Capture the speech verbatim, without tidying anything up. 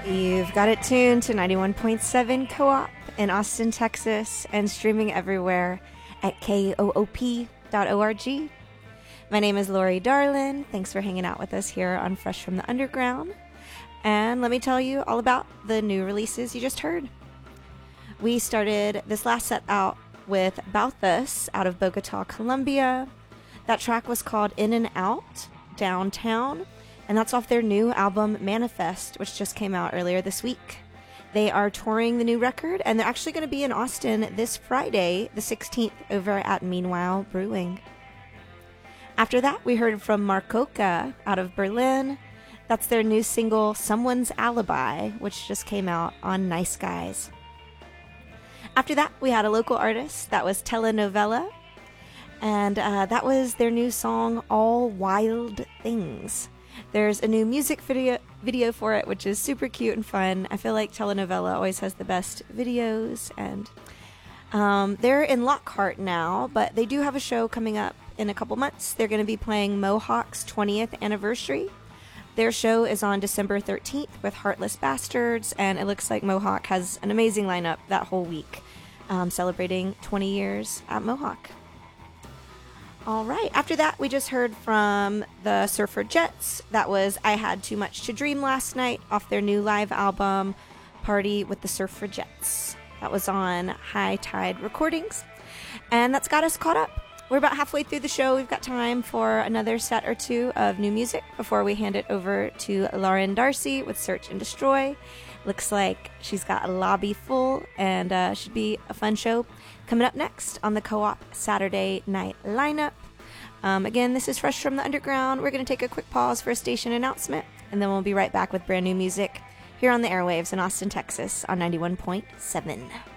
You've got it tuned to ninety-one point seven Co-op in Austin, Texas, and streaming everywhere at K O O P dot org. My name is Lori Darlin. Thanks for hanging out with us here on Fresh from the Underground. And let me tell you all about the new releases you just heard. We started this last set out with Bauthus out of Bogota, Colombia. That track was called In and Out, Downtown, and that's off their new album Manifest, which just came out earlier this week. They are touring the new record, and they're actually going to be in Austin this Friday, the sixteenth, over at Meanwhile Brewing. After that, we heard from Marcoka out of Berlin. That's their new single, Someone's Alibi, which just came out on Nice Guys. After that, we had a local artist. That was Telenovela. And uh, that was their new song, All Wild Things. There's a new music video video for it, which is super cute and fun. I feel like Telenovela always has the best videos. And um, they're in Lockhart now, but they do have a show coming up in a couple months. They're going to be playing Mohawk's twentieth anniversary. Their show is on December thirteenth with Heartless Bastards, and it looks like Mohawk has an amazing lineup that whole week, um, celebrating twenty years at Mohawk. All right, after that, we just heard from the Surfer Jets. That was I Had Too Much to Dream Last Night off their new live album, Party with the Surfer Jets. That was on High Tide Recordings, and that's got us caught up. We're about halfway through the show. We've got time for another set or two of new music before we hand it over to Lauren Darcy with Search and Destroy. Looks like she's got a lobby full, and uh, should be a fun show coming up next on the Co-op Saturday night lineup. Um, again, this is Fresh from the Underground. We're going to take a quick pause for a station announcement, and then we'll be right back with brand new music here on the airwaves in Austin, Texas on ninety-one point seven.